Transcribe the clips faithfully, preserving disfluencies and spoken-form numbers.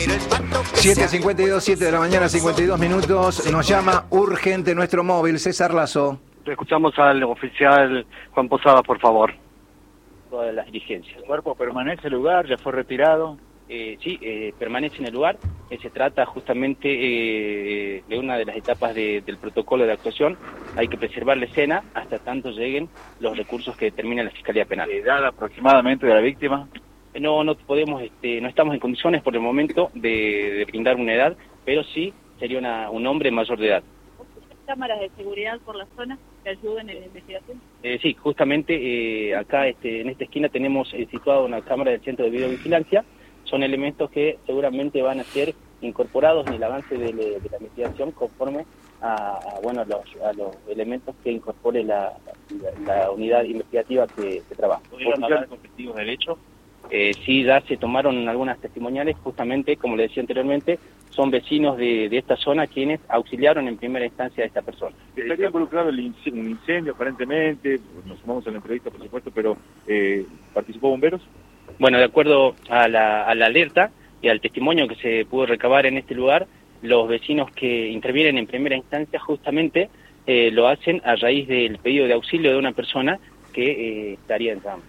siete cincuenta y dos, siete de la mañana, cincuenta y dos minutos. Nos llama urgente nuestro móvil, César Lazo. Escuchamos al oficial Juan Posada, por favor. Todas las diligencias. ¿El cuerpo permanece en el lugar? ¿Ya fue retirado? Eh, sí, eh, permanece en el lugar. Eh, se trata justamente eh, de una de las etapas de, del protocolo de actuación. Hay que preservar la escena hasta tanto lleguen los recursos que determina la Fiscalía Penal. ¿Edad aproximadamente de la víctima? Eh, no, no podemos, este, no estamos en condiciones por el momento de, de brindar una edad, pero sí sería una, un hombre mayor de edad. ¿Cámaras de seguridad por la zona que ayuden en la investigación? Eh, sí, justamente eh, acá este, en esta esquina tenemos eh, situada una cámara del Centro de Videovigilancia. Son elementos que seguramente van a ser incorporados en el avance de, de, de la investigación conforme a, a, bueno, a, los, a los elementos que incorpore la, la, la unidad investigativa que, que trabaja. ¿Pudieron hablar con testigos del hecho? Eh, sí, ya se tomaron algunas testimoniales, justamente, como le decía anteriormente, son vecinos de, de esta zona quienes auxiliaron en primera instancia a esta persona. ¿Estaría involucrado el incendio, un incendio aparentemente? Nos sumamos en la entrevista, por supuesto, pero eh, ¿participó bomberos? Bueno, de acuerdo a la, a la alerta y al testimonio que se pudo recabar en este lugar, los vecinos que intervienen en primera instancia justamente eh, lo hacen a raíz del pedido de auxilio de una persona que eh, estaría en llamas.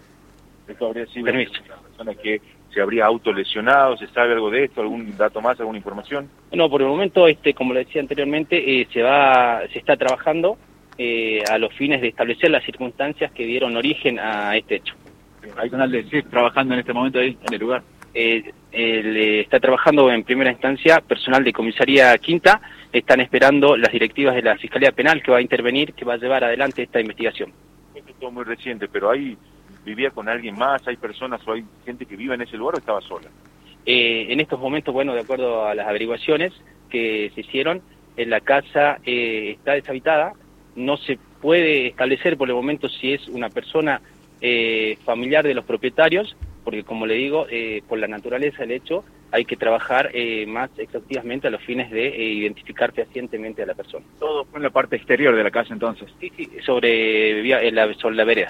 ¿Esto habría sido Permiso. una persona que se habría autolesionado? ¿Se sabe algo de esto? ¿Algún dato más? ¿Alguna información? No, por el momento, este, como le decía anteriormente, eh, se va, se está trabajando eh, a los fines de establecer las circunstancias que dieron origen a este hecho. ¿Hay personal de C I F trabajando en este momento ahí, en el lugar? Eh, él, eh, está trabajando en primera instancia personal de comisaría Quinta. Están esperando las directivas de la Fiscalía Penal que va a intervenir, que va a llevar adelante esta investigación. Esto es todo muy reciente, pero ¿hay vivía con alguien más? ¿Hay personas o hay gente que vive en ese lugar o estaba sola? Eh, en estos momentos, bueno, de acuerdo a las averiguaciones que se hicieron, en la casa eh, está deshabitada. No se puede establecer por el momento si es una persona eh, familiar de los propietarios, porque como le digo, eh, por la naturaleza del hecho, hay que trabajar eh, más exhaustivamente a los fines de eh, identificar fehacientemente a la persona. Todo fue en la parte exterior de la casa entonces. Sí, sí, sobre, vía, eh, la, sobre la vereda.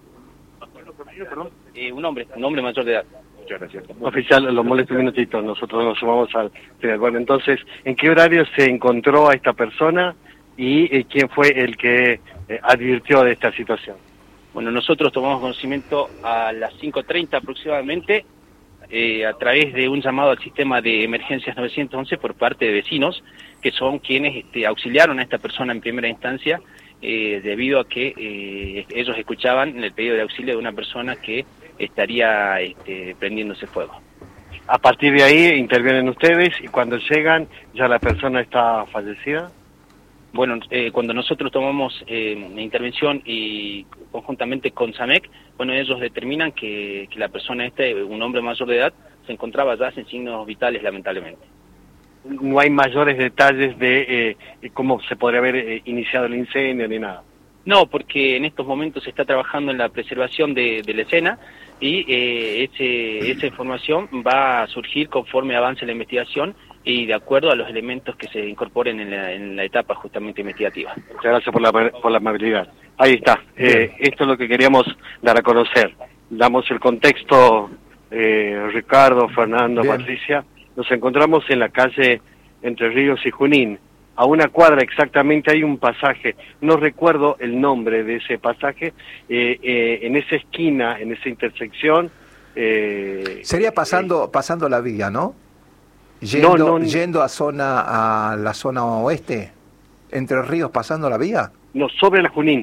Perdón. Eh, un hombre, un hombre mayor de edad. Muchas gracias. Oficial, los molesto un minutito, nosotros nos sumamos al final. Bueno, entonces, ¿en qué horario se encontró a esta persona y eh, quién fue el que eh, advirtió de esta situación? Bueno, nosotros tomamos conocimiento a las cinco treinta aproximadamente, eh, a través de un llamado al sistema de emergencias novecientos once por parte de vecinos, que son quienes este, auxiliaron a esta persona en primera instancia, eh, debido a que eh, ellos escuchaban el pedido de auxilio de una persona que estaría este, prendiéndose fuego. A partir de ahí intervienen ustedes y cuando llegan ya la persona está fallecida. Bueno, eh, cuando nosotros tomamos eh, la intervención y conjuntamente con SAMEC, bueno, ellos determinan que, que la persona este, un hombre mayor de edad, se encontraba ya sin signos vitales, lamentablemente. No hay mayores detalles de eh, cómo se podría haber eh, iniciado el incendio ni nada. No, porque en estos momentos se está trabajando en la preservación de, de la escena y eh, ese, esa información va a surgir conforme avance la investigación y de acuerdo a los elementos que se incorporen en la, en la etapa justamente investigativa. Muchas gracias por la, por la amabilidad. Ahí está. Eh, esto es lo que queríamos dar a conocer. Damos el contexto, eh, Ricardo, Fernando, Bien. Patricia. Nos encontramos en la calle Entre Ríos y Junín. A una cuadra exactamente hay un pasaje, no recuerdo el nombre de ese pasaje, eh, eh, en esa esquina, en esa intersección. Eh, Sería pasando, eh, pasando la vía, ¿no? Yendo, No, no, yendo a zona, a la zona oeste, Entre Ríos, pasando la vía. No, sobre la Junín.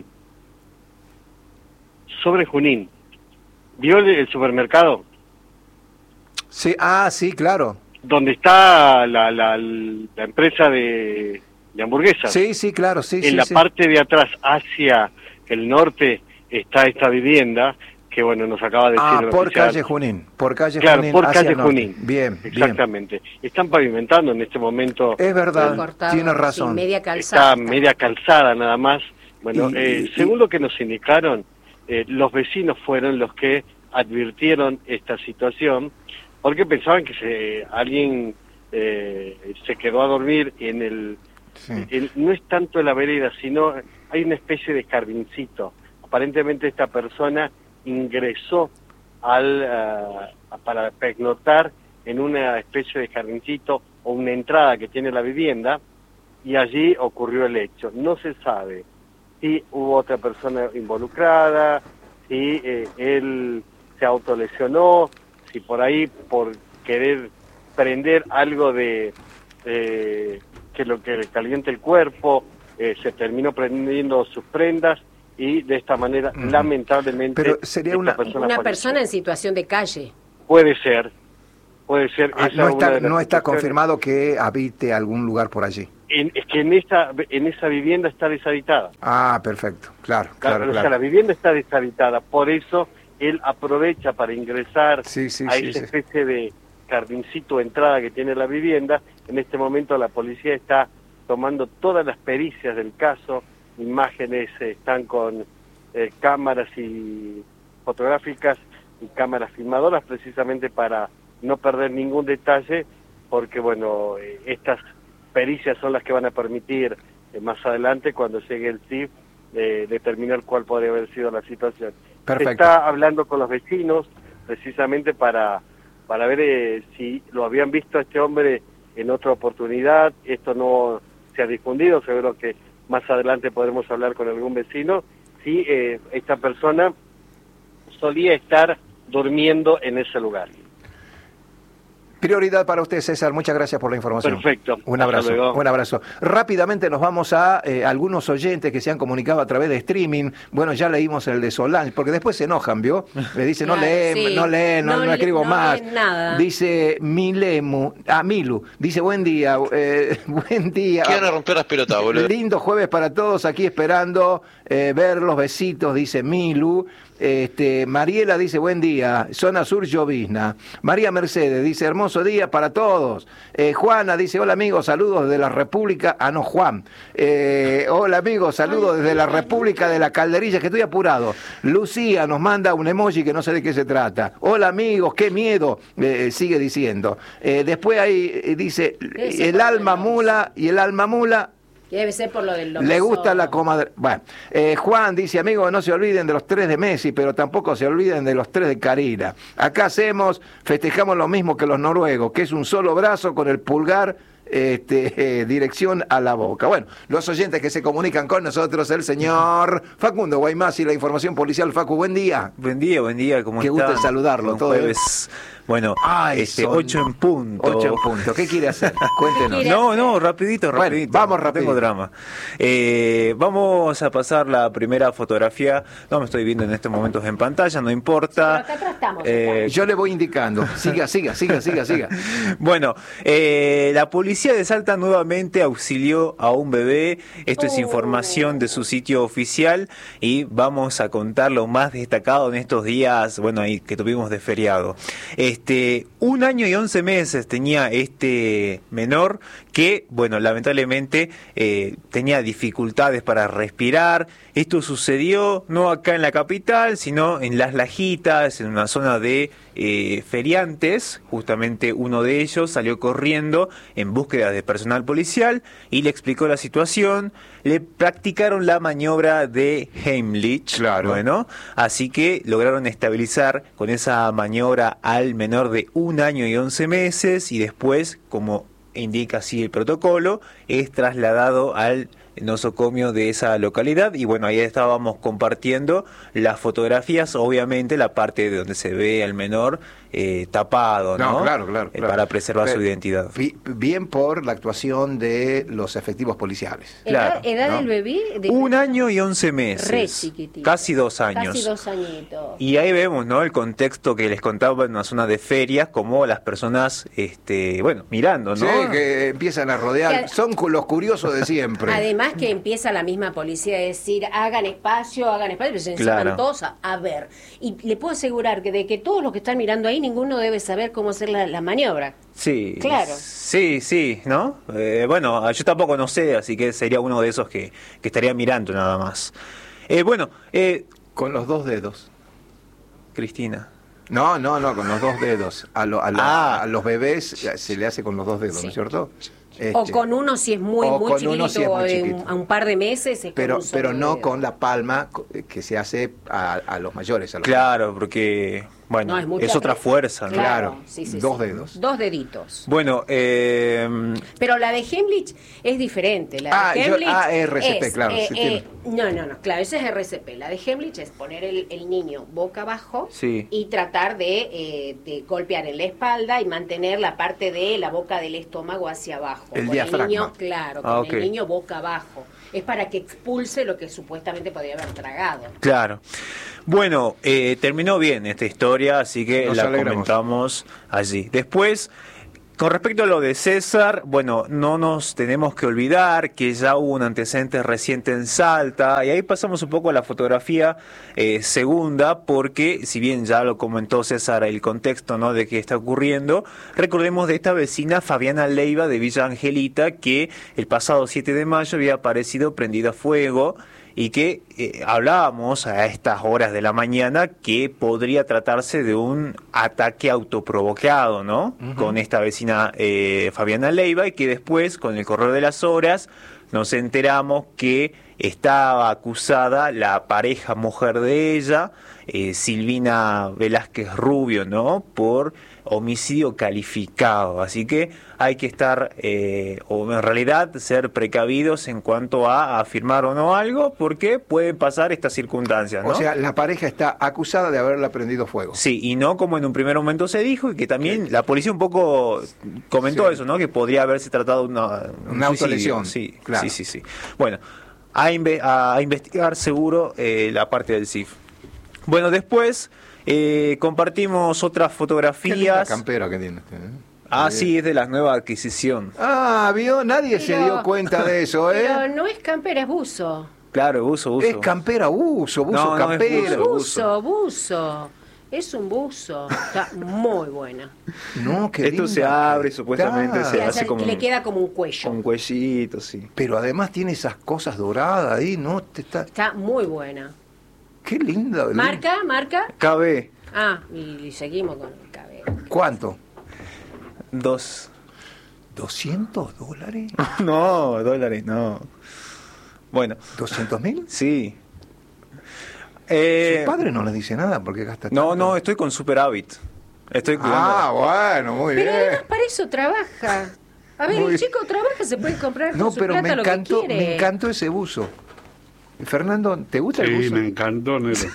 Sobre Junín. ¿Vio el, el supermercado? Sí, ah, sí, claro. Donde está la, la, la empresa de, de hamburguesas. Sí, sí, claro, sí, en sí, la sí. parte de atrás, hacia el norte, está esta vivienda que, bueno, nos acaba de decir Ah, el por oficial. calle Junín, por calle Claro, Junín. por hacia calle el norte. Junín. Bien, Exactamente. Están pavimentando en este momento. bien. Es verdad, Cortado, tiene sí, razón. media calzada. Está media calzada nada más. Bueno, Y- eh, y- según lo que nos indicaron, eh, los vecinos fueron los que advirtieron esta situación porque pensaban que se, alguien eh, se quedó a dormir en el, Sí. el... No es tanto la vereda, sino hay una especie de jardincito. Aparentemente esta persona ingresó al uh, para pernoctar en una especie de jardincito o una entrada que tiene la vivienda, y allí ocurrió el hecho. No se sabe si hubo otra persona involucrada, si eh, él se autolesionó, si por ahí, por querer prender algo de eh, que lo que le caliente el cuerpo, eh, se terminó prendiendo sus prendas, y de esta manera, uh-huh. lamentablemente, pero sería una persona, una persona en situación de calle. Puede ser, puede ser. Ah, esa no está, una de no está situaciones. confirmado que habite algún lugar por allí. En, es que en esa, en esa vivienda está deshabitada. Ah, perfecto, claro, claro, claro. O claro. sea, la vivienda está deshabitada, por eso él aprovecha para ingresar sí, sí, a sí, esa sí. especie de jardincito entrada que tiene la vivienda. En este momento la policía está tomando todas las pericias del caso, imágenes eh, están con eh, cámaras y fotográficas y cámaras filmadoras, precisamente para no perder ningún detalle, porque bueno, eh, estas pericias son las que van a permitir eh, más adelante, cuando llegue el C I F, eh, determinar cuál podría haber sido la situación. Perfecto. Se está hablando con los vecinos precisamente para, para ver eh, si lo habían visto a este hombre en otra oportunidad. Esto no se ha difundido, seguro que más adelante podremos hablar con algún vecino, si eh, esta persona solía estar durmiendo en ese lugar. Prioridad para usted, César. Muchas gracias por la información. Perfecto. Un abrazo. Un abrazo. Rápidamente nos vamos a eh, algunos oyentes que se han comunicado a través de streaming. Bueno, ya leímos el de Solange, porque después se enojan, ¿vio? Le dicen, claro, no leen, sí. no leen, no, no, no escribo no más. Nada. Dice Milemu, ah, Milu, dice, buen día, eh, buen día. Quieren a romper las pelotas, boludo. Lindo jueves para todos, aquí esperando eh, ver los besitos, dice Milu. Este, Mariela dice, buen día, zona sur llovizna. María Mercedes dice, hermoso día para todos. eh, Juana dice, hola amigos, saludos desde la República, ah no, Juan eh, hola amigos, saludos desde la República de la Calderilla, que estoy apurado. Lucía nos manda un emoji que no sé de qué se trata. Hola amigos, qué miedo, eh, sigue diciendo. eh, después ahí eh, dice, el alma mula, y el alma mula debe ser por lo del loco. Le gusta la comadre. Bueno, eh, Juan dice, amigos, no se olviden de los tres de Messi, pero tampoco se olviden de los tres de Karina. Acá hacemos, festejamos lo mismo que los noruegos, que es un solo brazo con el pulgar este, eh, dirección a la boca. Bueno, los oyentes que se comunican con nosotros, el señor Facundo Guaymás y la información policial. Facu, buen día. Buen día, buen día, ¿cómo Qué están? gusto saludarlo. Buen todo jueves. Bueno, Ay, este, ocho en punto. Ocho en punto. ¿Qué quiere hacer? Cuéntenos. No, no, rapidito, rapidito. Bueno, vamos rapidito. No tengo drama. Eh, vamos a pasar la primera fotografía. No me estoy viendo en estos momentos en pantalla, no importa. Pero acá atrás estamos. Eh, Yo le voy indicando. Siga, siga, siga, siga, siga. Bueno, eh, la policía de Salta nuevamente auxilió a un bebé. Esto oh. es información de su sitio oficial y vamos a contar lo más destacado en estos días, bueno, ahí que tuvimos de feriado. Este, un año y once meses tenía este menor que, bueno, lamentablemente eh, tenía dificultades para respirar. Esto sucedió no acá en la capital, sino en Las Lajitas, en una zona de eh, feriantes. Justamente uno de ellos salió corriendo en búsqueda de personal policial y le explicó la situación. Le practicaron la maniobra de Heimlich, claro. Bueno, así que lograron estabilizar con esa maniobra al menor de un año y once meses y después, como indica así el protocolo, es trasladado al nosocomio de esa localidad y bueno, ahí estábamos compartiendo las fotografías, obviamente la parte de donde se ve al menor eh, tapado, ¿no? No, claro, claro, Eh, claro. para preservar Pero, su identidad. Bien por la actuación de los efectivos policiales. ¿Edad, Claro, edad ¿no? del bebé? De Un año y once meses. Re chiquitito. Casi dos años. Casi dos añitos. Y ahí vemos, ¿no? El contexto que les contaba en una zona de ferias, como las personas, este, bueno, mirando, ¿no? Sí, que empiezan a rodear. Que- Son cu- los curiosos de siempre. Además que empieza la misma policía a decir, hagan espacio, hagan espacio, pero se Claro. encima todos a, a ver. Y le puedo asegurar que de que todos los que están mirando ahí, ninguno debe saber cómo hacer la, la maniobra. Sí, Claro. Sí, sí, ¿no? Eh, bueno, yo tampoco no sé, así que sería uno de esos que, que estaría mirando nada más. Eh, bueno, eh, Con los dos dedos. Cristina. No, no, no, con los dos dedos. A, lo- a, lo- Ah. a los bebés se le hace con los dos dedos, Sí. ¿no es cierto? O Este, con uno si es muy, o muy con chiquitito, uno si es muy o de un- chiquito. a un par de meses. Es con pero un solo pero no dedo. con la palma co- que se hace a, a los mayores. A los Claro, porque Bueno, No, es mucha es otra pre- fuerza, ¿no? Claro, sí, sí, dos sí. dedos. Dos deditos. Bueno, eh, Pero la de Heimlich es diferente. La Ah, de yo- Heimlich ah, R C P, es, claro, eh, sí eh, tiene. no, no, no, claro, ese es R C P. La de Heimlich es poner el, el niño boca abajo Sí. y tratar de, eh, de golpear en la espalda y mantener la parte de la boca del estómago hacia abajo. El con diafragma. El niño, claro, con Ah, ok. el niño boca abajo. Es para que expulse lo que supuestamente podría haber tragado. claro. Bueno, eh, terminó bien esta historia, así que Nos la alegramos. comentamos allí. Después, con respecto a lo de César, bueno, no nos tenemos que olvidar que ya hubo un antecedente reciente en Salta, y ahí pasamos un poco a la fotografía eh, segunda, porque si bien ya lo comentó César el contexto, ¿no?, de qué está ocurriendo, recordemos de esta vecina Fabiana Leiva de Villa Angelita, que el pasado siete de mayo había aparecido prendida a fuego, y que eh, hablábamos a estas horas de la mañana que podría tratarse de un ataque autoprovocado, ¿no? Uh-huh. Con esta vecina eh, Fabiana Leiva, y que después, con el correr de las horas, nos enteramos que estaba acusada la pareja mujer de ella, eh, Silvina Velázquez Rubio, ¿no?, por homicidio calificado. Así que hay que estar, eh, o en realidad ser precavidos en cuanto a afirmar o no algo, porque pueden pasar estas circunstancias, ¿no? O sea, la pareja está acusada de haberla prendido fuego. Sí, y no como en un primer momento se dijo, y que también sí. La policía un poco comentó sí. eso, ¿no?, que podría haberse tratado de una, un una autolesión. Sí, claro. sí, sí, sí. Bueno, a, inve a investigar seguro eh, la parte del C I F. Bueno, después eh, compartimos otras fotografías. Qué linda campera que tiene usted, ¿eh? Ah, sí, es de la nueva adquisición. Ah, vio, nadie pero, se dio cuenta de eso, ¿eh? Pero no es campera, es buzo. Claro, buzo, buzo. Es campera, buzo, buzo, no, no, campera. Es buzo, buzo, buzo. Es un buzo. Está muy buena. No, qué Esto se abre, supuestamente se hace como le queda como un cuello. Un cuellito, sí. Pero además tiene esas cosas doradas ahí, ¿no? Te está... está muy buena. Qué linda. ¿Marca? ¿Marca? K B. Ah, y, y seguimos con el K B. ¿Cuánto? Dos. ¿Doscientos dólares? No, dólares, no. Bueno. ¿Doscientos mil? Sí. Eh, Su padre no les dice nada porque gasta No, tanto. no, estoy con superávit. Estoy ah, bueno, muy pero bien. Pero además para eso trabaja. A ver, muy el chico trabaja, se puede comprar con no, su pero plata me lo encantó, que quiere. me encantó ese buzo. Fernando, ¿te gusta sí, el buzo? Sí, me encantó, Nero.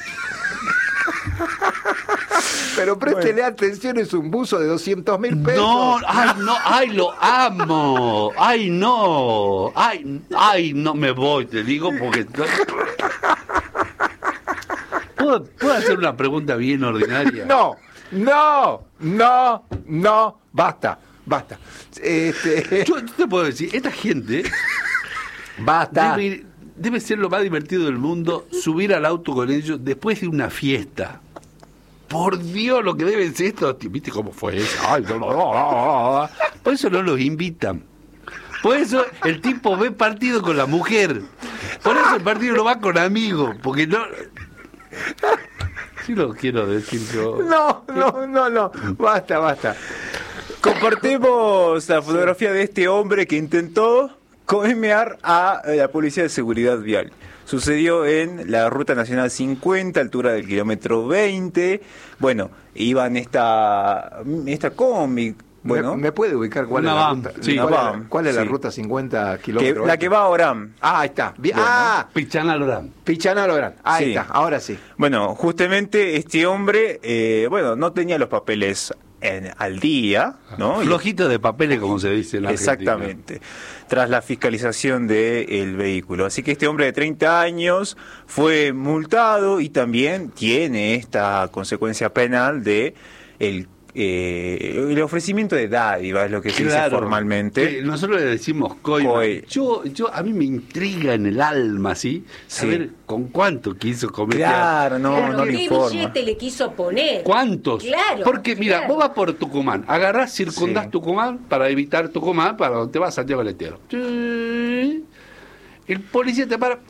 Pero préstele bueno. atención, es un buzo de doscientos mil pesos. No, ay, no, ay, lo amo. Ay, no. Ay, ay, no me voy, te digo, porque... ¿Puedo, ¿Puedo hacer una pregunta bien ordinaria? No, no, no, no, basta, basta. Este... Yo, yo te puedo decir, esta gente... Basta. Debe, debe ser lo más divertido del mundo subir al auto con ellos después de una fiesta. Por Dios, lo que deben ser estos, ¿viste cómo fue eso? Ay, no, no, no, no. Por eso no los invitan. Por eso el tipo ve partido con la mujer. Por eso el partido no va con amigos, porque no... Sí lo quiero decir yo. No, no, no, no, basta, basta. Compartimos la fotografía de este hombre que intentó coimear a la Policía de Seguridad Vial. Sucedió en la Ruta Nacional cincuenta, altura del kilómetro veinte. Bueno, iba en esta, esta combi. Bueno, ¿Me, ¿Me puede ubicar cuál una es la van, ruta? sí, ¿Cuál, una es, van, la, ¿cuál es la sí. ruta cincuenta kilómetros? Que, la que va a Orán. Ah, ahí está. Bien. Bueno. Ah, Pichana Lorán. Pichana Lorán. Ahí Sí. está, ahora sí. Bueno, justamente este hombre, eh, bueno, no tenía los papeles en, al día, ¿no? Flojito de papeles, como se dice en la Exactamente, tras la fiscalización del vehículo. Así que este hombre de treinta años fue multado y también tiene esta consecuencia penal de el, eh, el ofrecimiento de dádiva, es lo que se Claro, dice formalmente. que nosotros le decimos coima. Coi- Yo, yo, a mí me intriga en el alma, ¿sí? Saber Sí. con cuánto quiso cometer. Claro, no, Claro, no le ¿qué informa. billete le quiso poner? ¿Cuántos? Claro, Porque mira, claro. vos vas por Tucumán, agarrás, circundás Sí. Tucumán para evitar Tucumán, para donde te vas a Santiago del Estero. Sí. El policía te para.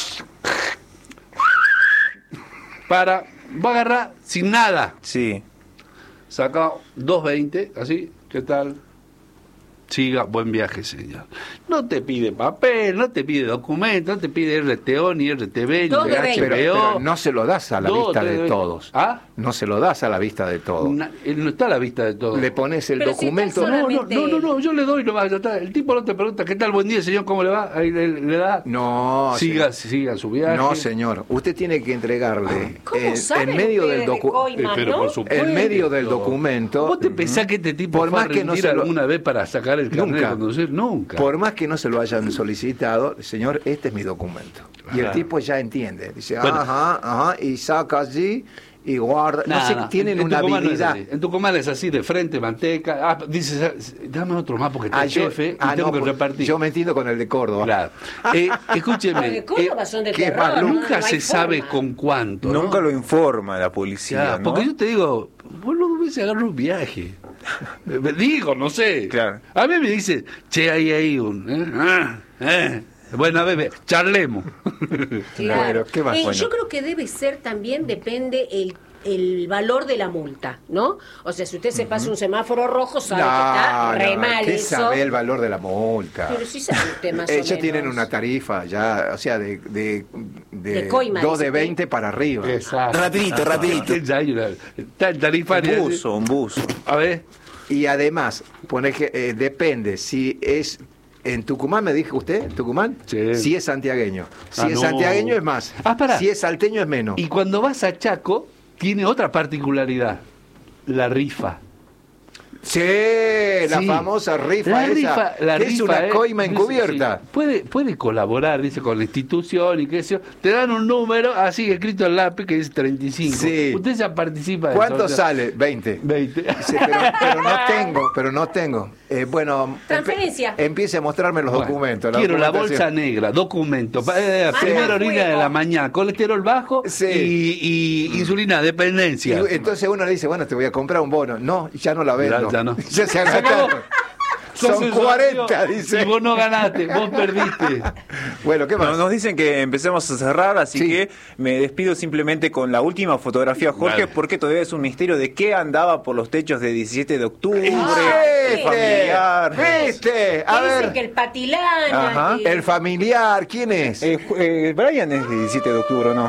Para, va a agarrar sin nada. Sí, Saca dos veinte, así, ¿qué tal? Siga, buen viaje, señor. No te pide papel, no te pide documento, no te pide R T O, ni R T V, ni Todo H B O. Pero, pero no se lo das a la No, vista te de debe- todos. ¿Ah? No se lo das a la vista de todos. Na- él no está a la vista de todos. Le pones el Pero si documento. está No, no, solamente no, no, él. no, yo le doy nomás, ya está. El tipo no te pregunta, ¿qué tal? Buen día, señor, ¿cómo le va? Ahí le, le da. No, siga, señor. siga su viaje. No, señor. Usted tiene que entregarle ¿Cómo en, saben en medio ustedes del de documento. Coima, Eh, pero no? por supuesto. En medio del documento. ¿Vos te pensás que este tipo Por fue más a que no rendir se lo- alguna vez para sacar el carnet de Nunca. conducir? Nunca. Por más que no se lo hayan solicitado, señor, este es mi documento. Y el Claro. tipo ya entiende. Dice, Bueno. ajá, ajá, y saca allí y guarda. No, no sé, no, tienen en- en una Tucumán no es habilidad. así. En Tucumán es así, de frente, manteca. Ah, dices, dame otro más porque está Ah, el yo, jefe y ah, tengo no, que pues, repartir. yo me entiendo con el de Córdoba. Claro. Eh, escúcheme. Los de Córdoba eh, son de qué terror, malo. no, nunca no hay se sabe forma. con cuánto. ¿no? Nunca lo informa la policía, Claro, ¿no? porque yo te digo, vos no hubiese agarrado un viaje. Me digo, no sé. Claro. A mí me dice, che, ahí hay un. ¿eh? Ah, eh. Bueno, a ver, charlemos. Claro. Bueno, ¿qué más? Eh, Bueno. Yo creo que debe ser también, depende el, el valor de la multa, ¿no? O sea, si usted se pasa un semáforo rojo, sabe que está re no, mal ¿qué eso. sabe el valor de la multa? Pero sí sabe usted más o Ellos menos. tienen una tarifa ya, o sea, de, de, de, De coima, dos de dice que- veinte para arriba. Exacto. Rapidito, rapidito. Ya hay una- Está el tarifario. Un buzo, un buzo. A ver. Y además, pone que eh, depende si es en Tucumán, me dijo usted, ¿en Tucumán? Sí. Si es santiagueño. Si Ah, es no. santiagueño es más. Ah, pará. Si es salteño es menos. Y cuando vas a Chaco, tiene otra particularidad. La rifa. Sí, la Sí. famosa rifa La esa, rifa, la que es rifa, una eh, coima sí, encubierta. sí. Puede, puede colaborar, dice, con la institución y qué sé yo. Te dan un número, así escrito en lápiz, que dice treinta y cinco. Sí. Usted ya participa de ¿Cuánto sorteo. sale? veinte. veinte. Dice, pero, pero no tengo, pero no tengo. Eh, bueno, Transferencia. empe- empiece a mostrarme los Bueno, documentos. quiero la documentación. bolsa negra, documento, pa- eh, Manda primera orina fuego. de la mañana, colesterol bajo Sí. y, y insulina, Y dependencia. entonces uno le dice, bueno, te voy a comprar un bono. No, ya no la vendo. Ya- ya no. Ya se acabó. agastaron. Sos Son el cuarenta, sorteo, dice. Y vos no ganaste, vos perdiste. Bueno, ¿qué más? Nos, nos dicen que empecemos a cerrar, así Sí. que me despido simplemente con la última fotografía, Jorge, Dale. porque todavía es un misterio de qué andaba por los techos de dieciséis de octubre, Ah, el familiar. ¿Viste? A Que dicen ver, que el patilana. Ajá. que- el familiar, ¿quién es? Eh, Ju- eh, Brian es de diecisiete de octubre, ¿o no?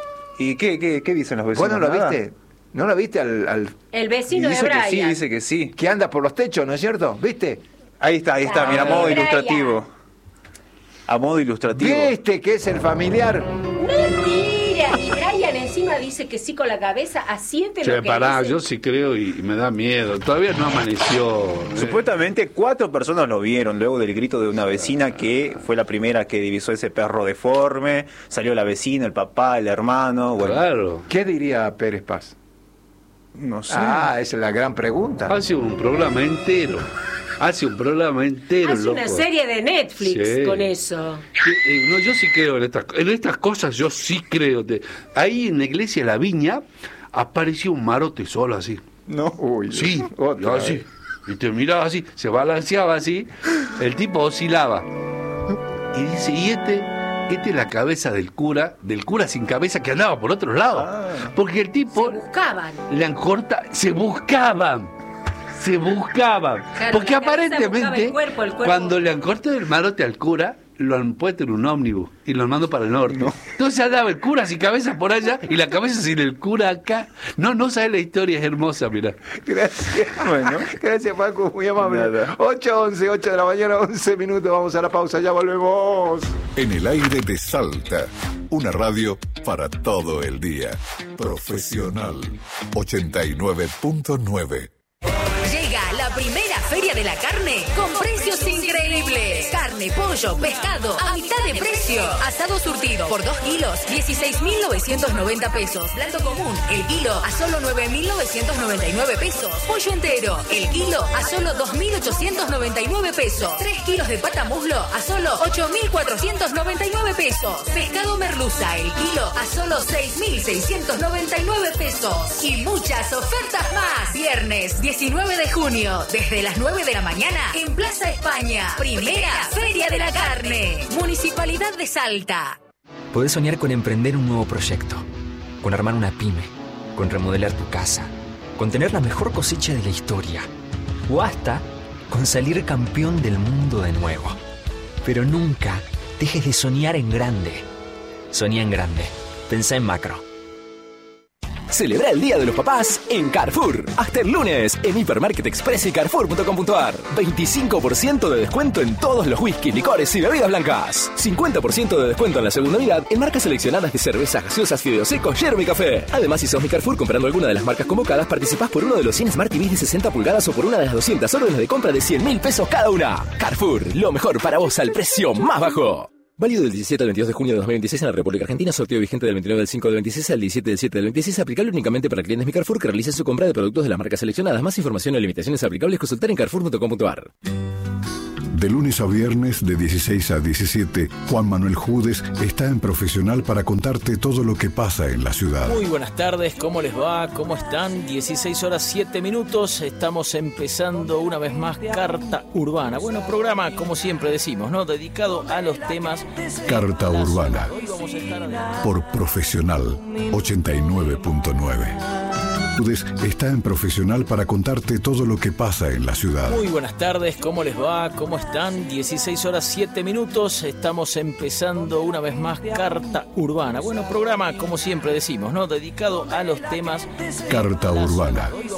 ¿Y qué, qué, qué dicen los vecinos? ¿Vos no lo Nada. viste? ¿No lo viste al, al El Y vecino de dice que sí, Brian. dice que sí. que anda por los techos, ¿no es cierto? ¿Viste? Ahí está, ahí está, mira, a modo Brian. ilustrativo. A modo ilustrativo. ¿Viste que es el familiar? Mentira. Y Brian encima dice que sí con la cabeza, asiente Che, lo que pará, dice. yo sí creo y, y me da miedo. Todavía no amaneció. eh. Supuestamente cuatro personas lo vieron luego del grito de una vecina que fue la primera que divisó ese perro deforme. Salió la vecina, el papá, el hermano. Bueno, Claro. ¿Qué diría Pérez Paz? no sé. Ah, esa es la gran pregunta. Hace un programa entero. Hace un programa entero, Hace una loco. serie de Netflix Sí. con eso. Sí, eh, no, yo sí creo en estas, en estas cosas, yo sí creo. Te- ahí en la iglesia de La Viña apareció un marote solo así. No. Uy, Sí, otra así. vez. Y te miraba así, se balanceaba así, el tipo oscilaba. Y dice, y este, este es la cabeza del cura, del cura sin cabeza que andaba por otro lado. Ah. Porque el Se tipo buscaban. le han corta, se buscaban. Se buscaban. Claro, Porque la cabeza buscaba aparentemente, el cuerpo, el cuerpo. cuando le han cortado el marote al cura, lo han puesto en un ómnibus y lo han mandado para el norte. Entonces andaba el cura sin cabeza por allá y la cabeza sin el cura acá. No, no sabes la historia, es hermosa, mira. Gracias. Bueno. Gracias, Paco, muy amable. Nada. ocho once, ocho de la mañana, once minutos. Vamos a la pausa, ya volvemos. En el aire de Salta, una radio para todo el día. Profesional ochenta y nueve punto nueve. Llega la primera Feria de la Carne con precios increíbles. Carne, pollo, pescado, a mitad de precio. Asado surtido por dos kilos, dieciséis mil novecientos noventa pesos. Plato común, el kilo a solo nueve mil novecientos noventa y nueve pesos. Pollo entero, el kilo a solo dos mil ochocientos noventa y nueve pesos. tres kilos de pata muslo a solo ocho mil cuatrocientos noventa y nueve pesos. Pescado merluza, el kilo a solo seis mil seiscientos noventa y nueve pesos. Y muchas ofertas más. Viernes diecinueve de junio, desde las nueve de la mañana, en Plaza España. Primera Feria de la Carne. Municipalidad de Salta. Podés soñar con emprender un nuevo proyecto, con armar una pyme, con remodelar tu casa, con tener la mejor cosecha de la historia, o hasta con salir campeón del mundo de nuevo. Pero nunca dejes de soñar en grande. Soñá en grande. Pensá en macro. Celebra el Día de los Papás en Carrefour. Hasta el lunes en Hipermarket Express y carrefour punto com punto ar. veinticinco por ciento de descuento en todos los whisky, licores y bebidas blancas. cincuenta por ciento de descuento en la segunda unidad en marcas seleccionadas de cervezas, gaseosas, fideos secos, yerba y café. Además, si sos mi Carrefour comprando alguna de las marcas convocadas, participás por uno de los cien Smart T Vs de sesenta pulgadas o por una de las doscientas órdenes de compra de cien mil pesos cada una. Carrefour, lo mejor para vos al precio más bajo. Válido del diecisiete al veintidós de junio de dos mil veintiséis en la República Argentina. Sorteo vigente del veintinueve del cinco del veintiséis al diecisiete del siete del veintiséis. Aplicable únicamente para clientes Mi Carrefour que realicen su compra de productos de las marcas seleccionadas. Más información y limitaciones aplicables consultar en carrefour punto com punto ar. De lunes a viernes, de dieciséis a diecisiete, Juan Manuel Judes está en Profesional para contarte todo lo que pasa en la ciudad. Muy buenas tardes, ¿cómo les va? ¿Cómo están? dieciséis horas siete minutos, estamos empezando una vez más Carta Urbana. Bueno, programa, como siempre decimos, ¿no? Dedicado a los temas... Carta Urbana, por Profesional ochenta y nueve punto nueve. Judes está en Profesional para contarte todo lo que pasa en la ciudad. Muy buenas tardes, ¿cómo les va? ¿Cómo están? dieciséis horas siete minutos, estamos empezando una vez más Carta Urbana. Bueno, programa, como siempre decimos, ¿no? Dedicado a los temas... Carta Urbana,